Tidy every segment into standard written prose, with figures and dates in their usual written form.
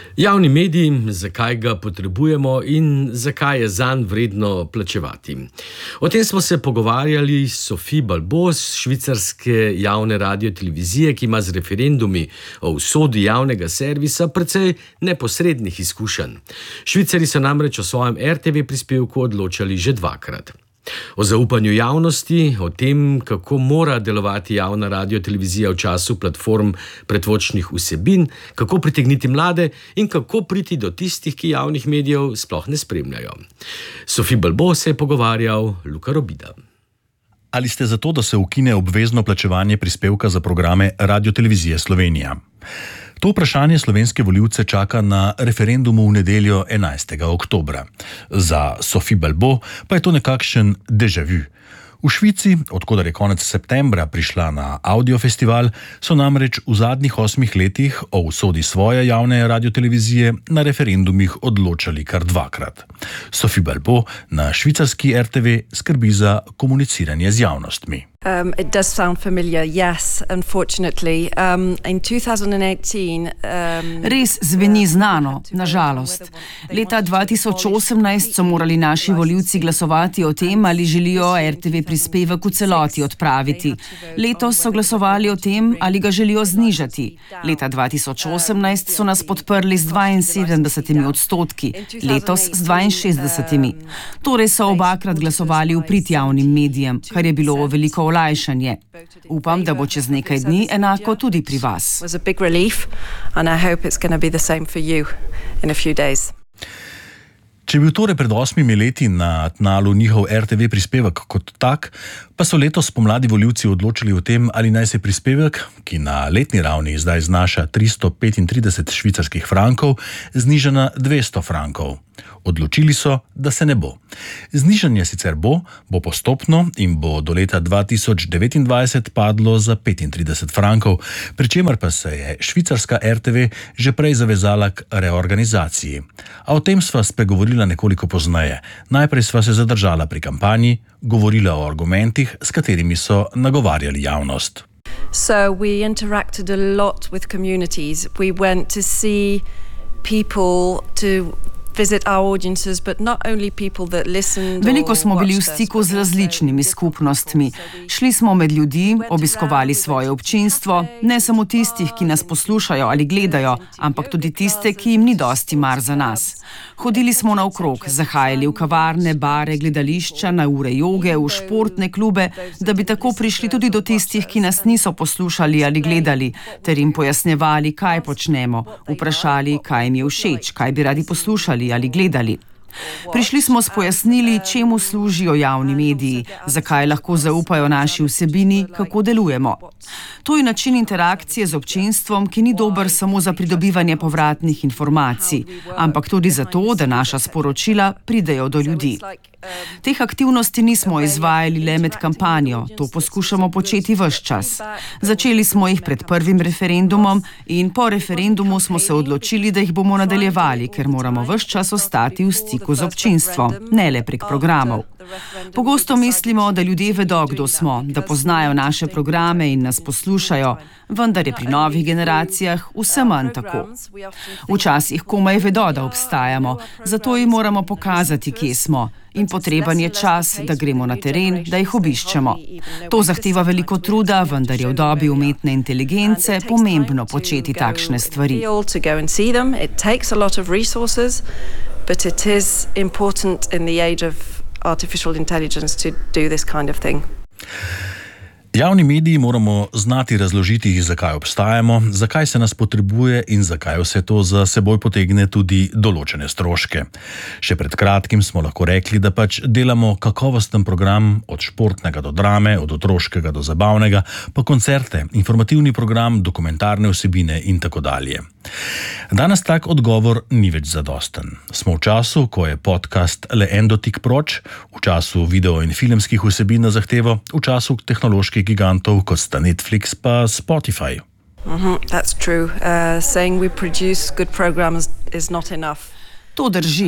Javni medij, zakaj ga potrebujemo in zakaj je zanj vredno plačevati. O tem smo se pogovarjali s Sophie Balbo, švicarske javne radiotelevizije, ki ima z referendumi o usodi javnega servisa precej neposrednih izkušenj. Švicari so namreč o svojem RTV prispevku odločali že dvakrat. O zaupanju javnosti, o tem, kako mora delovati javna radiotelevizija v času platform pretvočnih vsebin, kako pritegniti mlade in kako priti do tistih, ki javnih medijev sploh ne spremljajo. Sophie Balbo se je pogovarjal Luka Robida. Ali ste za to, da se ukine obvezno plačevanje prispevka za programe Radiotelevizije Slovenija? To vprašanje slovenske volivce čaka na referendumu v nedeljo 11. oktobra. Za Sophie Balbo pa je to nekakšen déjà vu. V Švici, odkudar je konec septembra prišla na audiofestival, so namreč v zadnjih 8 letih o usodi svoje javne radiotelevizije na referendumih odločali kar dvakrat. Sophie Balbo na švicarski RTV skrbi za komuniciranje z javnostmi. It does sound familiar, yes, unfortunately. In 2018... Res zveni znano, nažalost. Leta 2018 so morali naši volivci glasovati o tem, ali želijo RTV prispevek v celoti odpraviti. Letos so glasovali o tem, ali ga želijo znižati. Leta 2018 so nas podprli z 72%, letos z 62%. Torej so obakrat glasovali v prid javnim medijem, kar je bilo veliko olajšanje. Upam, da bo čez nekaj dni enako tudi pri vas. Če je bil torej pred 8 leti na tnalu njihov RTV prispevek kot tak, pa so letos pomladi volivci odločili o tem, ali naj se prispevek, ki na letni ravni zdaj znaša 335 švicarskih frankov, zniža na 200 frankov. Odločili so, da se ne bo. Znižanje sicer bo postopno in bo do leta 2029 padlo za 35 frankov, pri čemer pa se je švicarska RTV že prej zavezala k reorganizaciji. A o tem sva spregovorila nekoliko pozneje. Najprej sva se zadržala pri kampanji, govorila o argumentih, s katerimi so nagovarjali javnost. So we interacted a lot with communities. We went to see people, to visit our audiences, but not only people that listened. Veliko smo bili v stiku z različnimi skupnostmi. Šli smo med ljudi, obiskovali svoje občinstvo, ne samo tistih, ki nas poslušajo ali gledajo, ampak tudi tiste, ki jim ni dosti mar za nas. Hodili smo naokrog, zahajali v kavarne, bare, gledališča, na ure joge, v športne klube, da bi tako prišli tudi do tistih, ki nas niso poslušali ali gledali, ter jim pojasnjevali, kaj počnemo, vprašali, kaj jim je všeč, kaj bi radi poslušali ali gledali. Prišli smo s pojasnili, čemu služijo javni mediji, zakaj lahko zaupajo naši vsebini, kako delujemo. To je način interakcije z občinstvom, ki ni dober samo za pridobivanje povratnih informacij, ampak tudi zato, da naša sporočila pridejo do ljudi. Teh aktivnosti nismo izvajali le med kampanjo, to poskušamo početi ves čas. Začeli smo jih pred prvim referendumom in po referendumu smo se odločili, da jih bomo nadaljevali, ker moramo ves čas ostati v stiku z občinstvom, ne le prek programov. Pogosto mislimo, da ljudje vedo, kdo smo, da poznajo naše programe in nas poslušajo, vendar je pri novih generacijah vse manj tako. Včasih komaj vedo, da obstajamo, zato jim moramo pokazati, kje smo. In potreben je čas, da gremo na teren, da jih obiščemo. To zahteva veliko truda, vendar je v dobi umetne inteligence pomembno početi takšne stvari. But it is important in the age of artificial intelligence to do this kind of thing. Javni mediji moramo znati razložiti, zakaj obstajamo, zakaj se nas potrebuje in zakaj vse to za seboj potegne tudi določene stroške. Še pred kratkim smo lahko rekli, da pač delamo kakovosten program od športnega do drame, od otroškega do zabavnega, pa koncerte, informativni program, dokumentarne vsebine in tako dalje. Danes tak odgovor ni več zadosten. Smo v času, ko je podcast le en dotik proč, v času video in filmskih vsebin na zahtevo, v času tehnoloških gigantov, kot sta Netflix pa Spotify. That's true. Saying we produce good programs is not enough. To drži.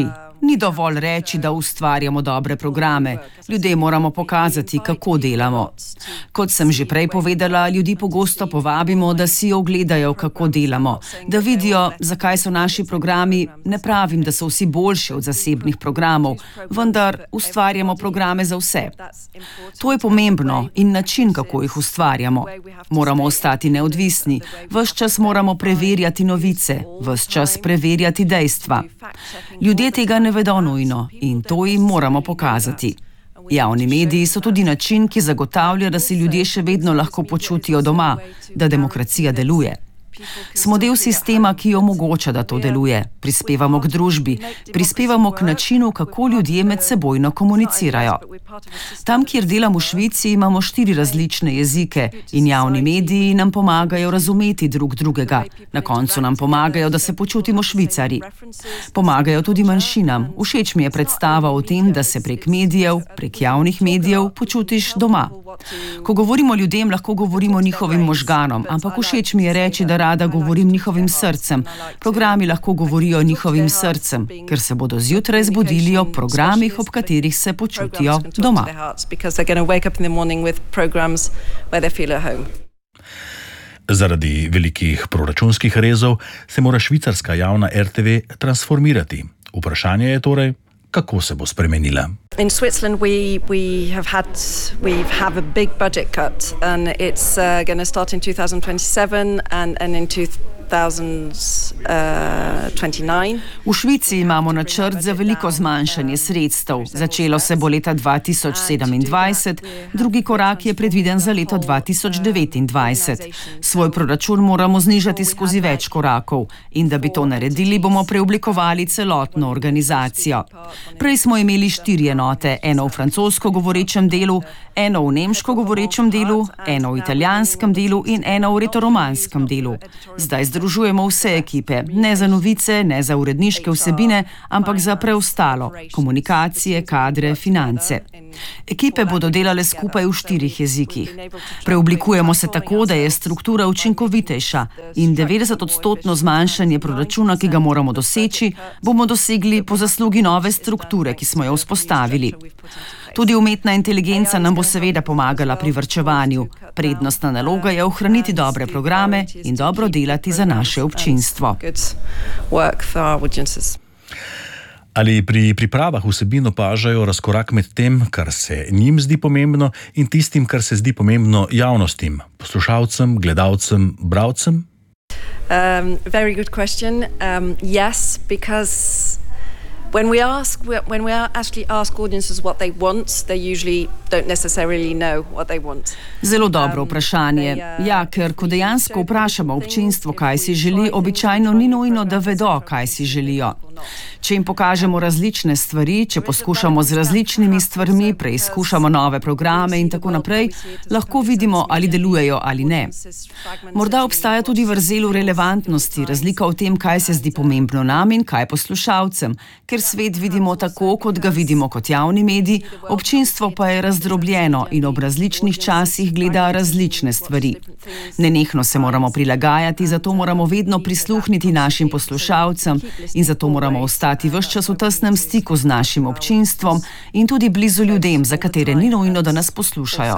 Ni dovolj reči, da ustvarjamo dobre programe. Ljudem moramo pokazati, kako delamo. Kot sem že prej povedala, ljudi pogosto povabimo, da si ogledajo, kako delamo, da vidijo, zakaj so naši programi. Ne pravim, da so vsi boljši od zasebnih programov, vendar ustvarjamo programe za vse. To je pomembno in način, kako jih ustvarjamo. Moramo ostati neodvisni, ves čas moramo preverjati novice, ves čas preverjati dejstva. Ljudje tega ne vedo nujno in to jim moramo pokazati. Javni mediji so tudi način, ki zagotavlja, da se ljudje še vedno lahko počutijo doma, da demokracija deluje. Smo del sistema, ki omogoča, da to deluje. Prispevamo k družbi, prispevamo k načinu, kako ljudje med sebojno komunicirajo. Tam, kjer delam v Švici, imamo 4 različne jezike in javni mediji nam pomagajo razumeti drug drugega. Na koncu nam pomagajo, da se počutimo Švicari. Pomagajo tudi manjšinam. Všeč mi je predstava o tem, da se prek medijev, prek javnih medijev počutiš doma. Ko govorimo ljudem, lahko govorimo njihovim možganom, ampak všeč mi je reči, da rada govorim njihovim srcem. Programi lahko govorijo njihovim srcem, ker se bodo zjutraj zbudili ob programih, ob katerih se počutijo doma. Zaradi velikih proračunskih rezov se mora švicarska javna RTV transformirati. Vprašanje je torej, kako se bo spremenila. In Switzerland, we have a big budget cut, and it's going to start in 2027 and in 2029. V Švici imamo načrt za veliko zmanjšanje sredstev. Začelo se bo leta 2027, drugi korak je predviden za leto 2029. Svoj proračun moramo znižati skozi več korakov in da bi to naredili, bomo preoblikovali celotno organizacijo. Prej smo imeli 4 enote, eno v francosko govorečem delu, eno v nemško govorečem delu, eno v italijanskem delu in eno v retoromanskem delu. Zdaj združujemo vse ekipe, ne za novice, ne za uredniške vsebine, ampak za preostalo, komunikacije, kadre, finance. Ekipe bodo delale skupaj v 4 jezikih. Preoblikujemo se tako, da je struktura učinkovitejša in 90% zmanjšanje proračuna, ki ga moramo doseči, bomo dosegli po zaslugi nove strukture, ki smo jo vzpostavili. Tudi umetna inteligenca nam bo seveda pomagala pri varčevanju. Prednostna naloga je ohraniti dobre programe in dobro delati za naše občinstvo. Ali pri pripravah vsebin opažajo razkorak med tem, kar se njim zdi pomembno, in tistim, kar se zdi pomembno javnostim, poslušalcem, gledalcem, bralcem? Very good question. Yes, because when we actually ask audiences what they want, they usually don't necessarily know what they want. Zelo dobro vprašanje. Ja, ker ko dejansko vprašamo občinstvo, kaj si želi, običajno ni nujno, da vedo, kaj si želijo. Če jim pokažemo različne stvari, če poskušamo z različnimi stvarmi, preizkušamo nove programe in tako naprej, lahko vidimo, ali delujejo ali ne. Morda obstaja tudi vrzel v relevantnosti, razlika v tem, kaj se zdi pomembno nam in kaj poslušalcem, ker svet vidimo tako, kot ga vidimo kot javni medij, občinstvo pa je razdrobljeno in ob različnih časih gleda različne stvari. Nenehno se moramo prilagajati, zato moramo vedno prisluhniti našim poslušalcem in zato moramo ostati ves čas v tesnem stiku z našim občinstvom in tudi blizu ljudem, za katere ni nujno, da nas poslušajo.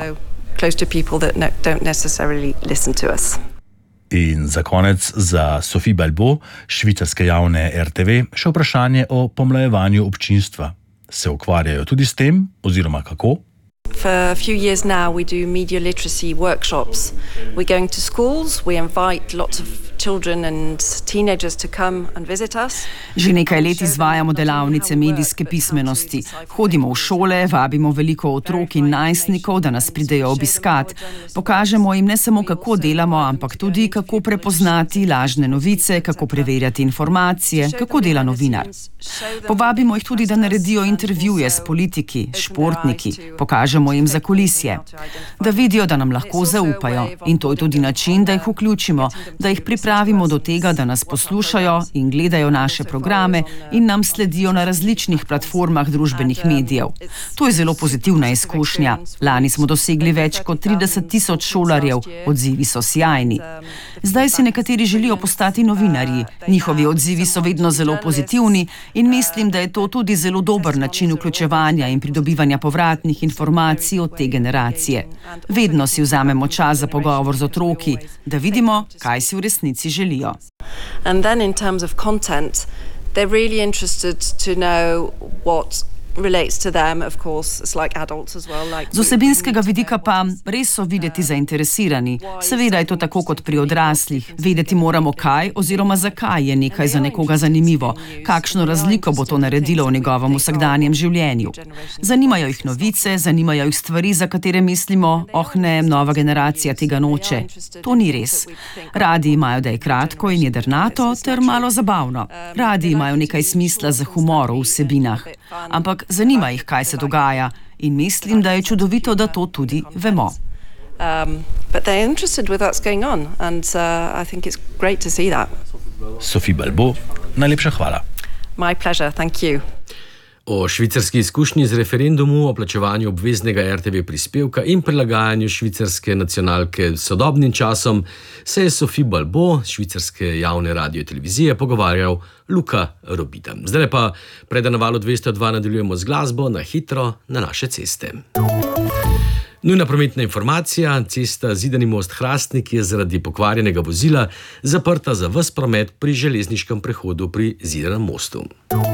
In za konec za Sophie Balbo, švicarske javne RTV, še vprašanje o pomlajevanju občinstva. Se ukvarjajo tudi s tem, oziroma kako? For a few years now, we do media literacy workshops. We're going to schools, we invite lots of children and teenagers to come and visit us. Že nekaj let izvajamo delavnice medijske pismenosti. Hodimo v šole, vabimo veliko otrok in najstnikov, da nas pridejo obiskat. Pokažemo jim ne samo, kako delamo, ampak tudi, kako prepoznati lažne novice, kako preverjati informacije, kako dela novinar. Povabimo jih tudi, da naredijo intervjuje s politiki, športniki. Pokažemo jim zakulisje, da vidijo, da nam lahko zaupajo. In to je tudi način, da jih vključimo, da jih pripravimo pripravimo do tega, da nas poslušajo in gledajo naše programe in nam sledijo na različnih platformah družbenih medijev. To je zelo pozitivna izkušnja. Lani smo dosegli več kot 30.000 šolarjev, odzivi so sjajni. Zdaj si nekateri želijo postati novinarji. Njihovi odzivi so vedno zelo pozitivni in mislim, da je to tudi zelo dober način vključevanja in pridobivanja povratnih informacij od te generacije. Vedno si vzamemo čas za pogovor z otroki, da vidimo, kaj si v resnici želijo. And then in terms of content, they're really interested to know what relates to them, of course, it's like adults as well. Like Z vsebinskega vidika pa res so videti zainteresirani. Seveda je to tako kot pri odraslih. Vedeti moramo kaj oziroma zakaj je nekaj za nekoga zanimivo, kakšno razliko bo to naredilo v njegovem vsakdanjem življenju. Zanimajo jih novice, zanimajo jih stvari, za katere mislimo, ne, nova generacija tega noče. To ni res. Radi imajo, da je kratko in jedrnato ter malo zabavno. Radi imajo nekaj smisla za humor v vsebinah. Ampak zanima jih, kaj se dogaja in mislim, da je čudovito, da to tudi vemo. But they're interested with what's going on and I think it's great to see that. Sophie Balbo, najlepša hvala. My pleasure, thank you. O švicarski izkušnji z referendumu, o plačevanju obveznega RTV prispevka in prilagajanju švicarske nacionalke sodobnim časom se je Sophie Balbo, švicarske javne radiotelevizije, pogovarjal Luka Robida. Zdaj pa preden na Valu 202 nadaljujemo z glasbo na hitro na naše ceste. Nujna prometna informacija, cesta Zidani most Hrastnik je zaradi pokvarjenega vozila zaprta za ves promet pri železniškem prehodu pri Zidanem mostu.